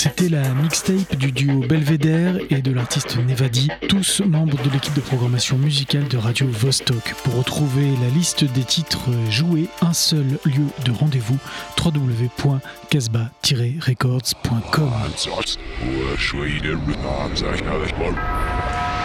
C'était la mixtape du duo Belvedere et de l'artiste Nevadi, tous membres de l'équipe de programmation musicale de Radio Vostok. Pour retrouver la liste des titres joués, un seul lieu de rendez-vous, www.casbah-records.com.